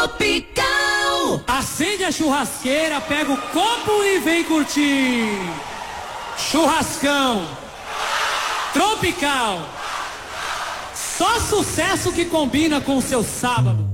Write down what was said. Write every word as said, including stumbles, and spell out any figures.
Tropical. Acende a churrasqueira, pega o copo e vem curtir. Churrascão. Tropical. Só sucesso que combina com o seu sábado.